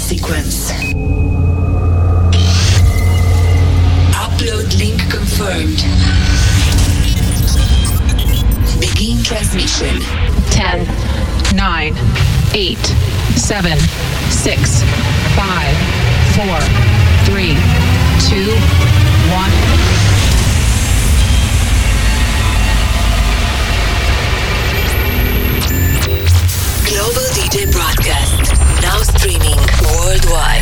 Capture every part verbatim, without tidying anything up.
sequence. Upload link confirmed. Begin transmission. ten, nine, eight, seven, six, five, four, three, two, one. Global D J Broadcast, now streaming worldwide.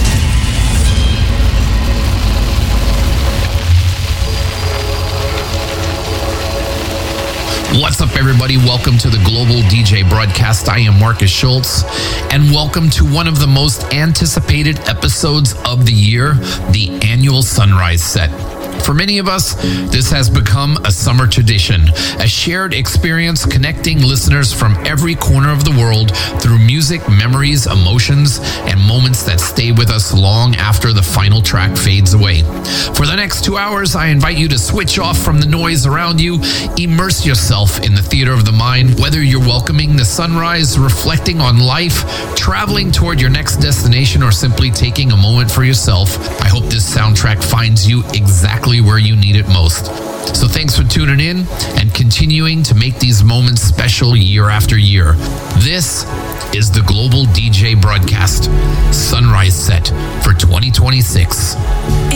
What's up, everybody? Welcome to the Global D J Broadcast. I am Marcus Schultz, and welcome to one of the most anticipated episodes of the year, the annual Sunrise Set. For many of us, this has become a summer tradition, a shared experience connecting listeners from every corner of the world through music, memories, emotions, and moments that stay with us long after the final track fades away. For the next two hours, I invite you to switch off from the noise around you, immerse yourself in the theater of the mind, whether you're welcoming the sunrise, reflecting on life, traveling toward your next destination, or simply taking a moment for yourself. I hope this soundtrack finds you exactly where you need it most. So thanks for tuning in and continuing to make these moments special year after year. This is the Global D J Broadcast Sunrise Set for twenty twenty-six.